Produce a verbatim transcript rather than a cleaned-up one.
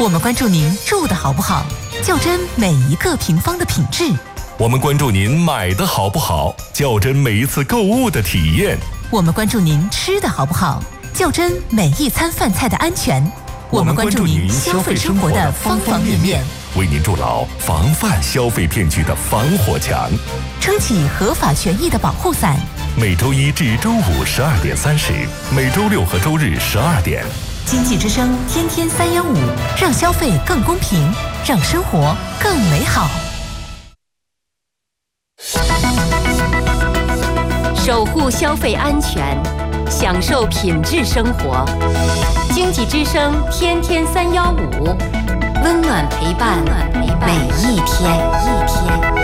我们关注您住的好不好，较真每一个平方的品质。 我们关注您买的好不好，较真每一次购物的体验。 我们关注您吃的好不好，较真每一餐饭菜的安全。 我们关注您消费生活的方方面面，为您筑牢防范消费骗局的防火墙， 撑起合法权益的保护伞。 每周一至周五十二点三十，每周六和周日十二点。 经济之声天天三幺五，让消费更公平，让生活更美好。 守护消费安全，享受品质生活。经济之声天天三幺五，温暖陪伴每一天。